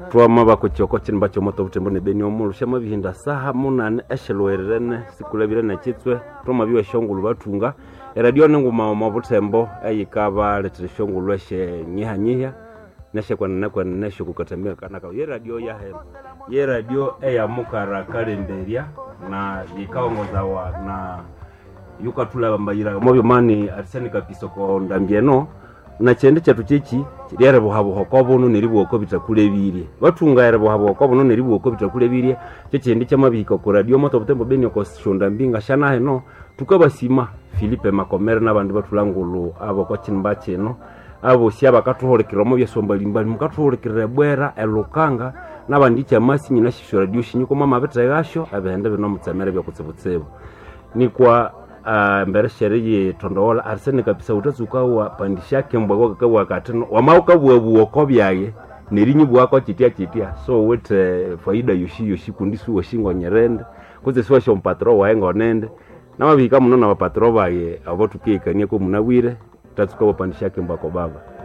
twama bakuchoko chinba chomoto butembo ne beni omulu shama bihinda saha munane eshelwerene sikulabire na chitswe twama biwe shongulu batunga radio nenguma mu butembo ayikaba letire shongulu eshe nyiha neshe kwa neshe kukatembea kana ka ye radio eya mukara kalenderia na yikaongoza wa na yukatula bambayira mobyo mani Arsene Kapisoko ndambieno na chende chatu chichi chiriare bohabo ko bono neribo ko bitakulebirie batunga yare bohabo ko bono neribo ko bitakulebirie chende chamabiko ko radio moto butembo benyo ko shonda mbinga shana heno tukabasima Philippe Makomere nabandi batulangulu abo ko chinbache no abo siaba katuholekera mo byesomba limbali mukatuholekera bwera elukanga nabandi chamasi nyina shisho radio shinyuko mama betegasho abende bino mutsamere byo kutsebutsebo ni kwa mbere shereye tondola Arsene kabisa utazuka wa pandisha kembwa kwa katino wamauka buwa ko byaye nerinyi bwako chitia so wete faida yoshi kundisu washingo nyerende kuze siwa sho mpatro wa engo nende na mabika muno na patro baye abo tukikanye ko munawire tazuka wa pandisha kembwa ko baba